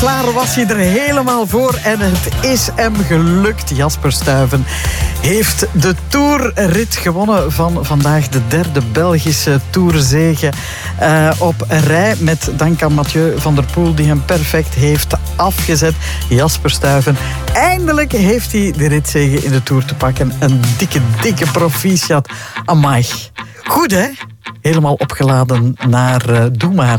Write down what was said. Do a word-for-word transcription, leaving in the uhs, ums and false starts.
klaar was hij er helemaal voor en het is hem gelukt. Jasper Stuyven heeft de Tourrit gewonnen van vandaag, de derde Belgische Tourzege uh, op rij. Met dank aan Mathieu van der Poel die hem perfect heeft afgezet. Jasper Stuyven, eindelijk heeft hij de ritzege in de Tour te pakken. Een dikke, dikke proficiat. Amai. Goed hè? Helemaal opgeladen naar uh, Doe maar.